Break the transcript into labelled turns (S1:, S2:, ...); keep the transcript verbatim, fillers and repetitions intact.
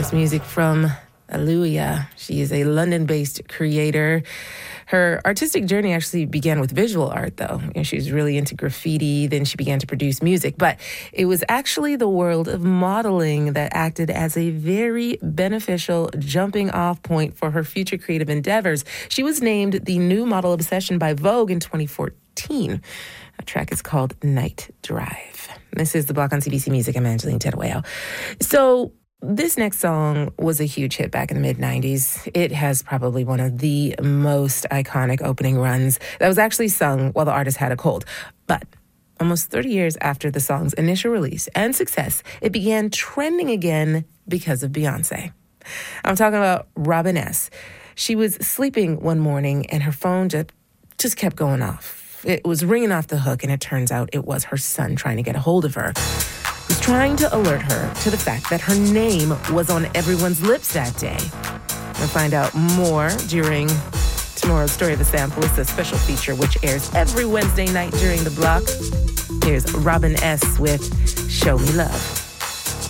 S1: first music from Aaliyah. She is a London-based creator. Her artistic journey actually began with visual art, though. You know, she was really into graffiti. Then she began to produce music. But it was actually the world of modeling that acted as a very beneficial jumping-off point for her future creative endeavors. She was named the new model obsession by Vogue in twenty fourteen. The track is called Night Drive. This is The Block on C B C Music. I'm Angeline Teruel. So this next song was a huge hit back in the mid nineties. It has probably one of the most iconic opening runs that was actually sung while the artist had a cold. But almost thirty years after the song's initial release and success, it began trending again because of Beyonce. I'm talking about Robin S. She was sleeping one morning and her phone just, just kept going off. It was ringing off the hook, and it turns out it was her son trying to get a hold of her. Was trying to alert her to the fact that her name was on everyone's lips that day. We'll find out more during tomorrow's Story of the Sample. It's a special feature which airs every Wednesday night during The Block. Here's Robin S. with Show Me Love.